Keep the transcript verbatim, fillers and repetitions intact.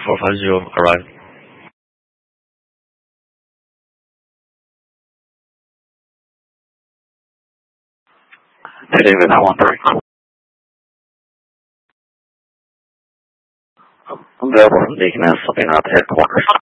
four five zero, arrived. David, I one three. I'm available from Deaconess, I'll be out at headquarters.